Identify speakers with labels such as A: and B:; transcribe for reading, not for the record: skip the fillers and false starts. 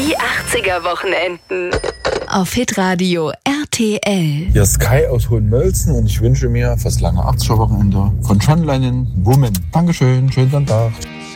A: Die 80er Wochenenden. Auf Hitradio RTL.
B: Hier ist Kai aus Hohenmölzen und ich wünsche mir fürs lange 80er Wochenende von John Lennon Woman. Dankeschön, schönen Sonntag.